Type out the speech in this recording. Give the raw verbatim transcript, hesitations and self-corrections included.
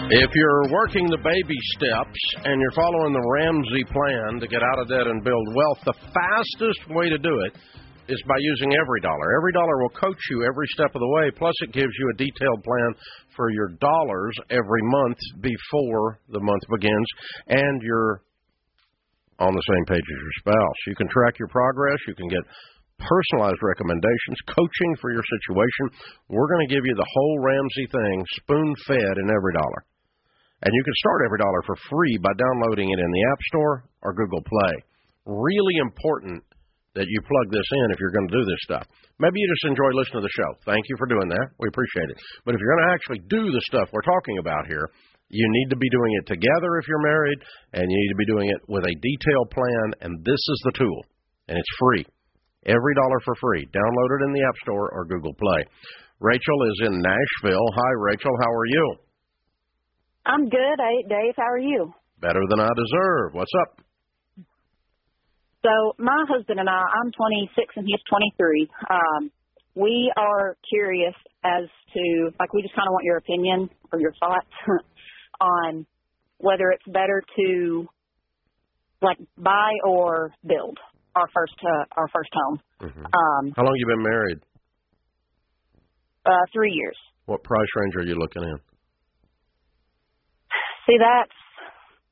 If you're working the baby steps and you're following the Ramsey plan to get out of debt and build wealth, the fastest way to do it is by using EveryDollar. EveryDollar will coach you every step of the way, plus it gives you a detailed plan for your dollars every month before the month begins, and you're on the same page as your spouse. You can track your progress. You can get personalized recommendations, coaching for your situation. We're going to give you the whole Ramsey thing spoon-fed in EveryDollar. And you can start EveryDollar for free by downloading it in the App Store or Google Play. Really important that you plug this in if you're going to do this stuff. Maybe you just enjoy listening to the show. Thank you for doing that. We appreciate it. But if you're going to actually do the stuff we're talking about here, you need to be doing it together if you're married, and you need to be doing it with a detailed plan, and this is the tool. And it's free. EveryDollar for free. Download it in the App Store or Google Play. Rachel is in Nashville. Hi, Rachel. How are you? I'm good, Dave. How are you? Better than I deserve. What's up? So my husband and I, I'm twenty-six and he's twenty-three. Um, we are curious as to, like, we just kind of want your opinion or your thoughts on whether it's better to, like, buy or build our first uh, our first home. Mm-hmm. Um, How long you been married? Uh, three years. What price range are you looking in? See, that's